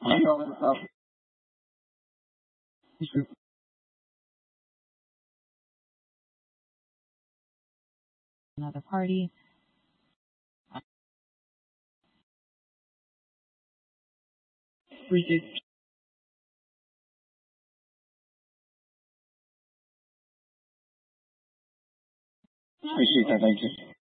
I know myself. Another party. Appreciate that. Thank you.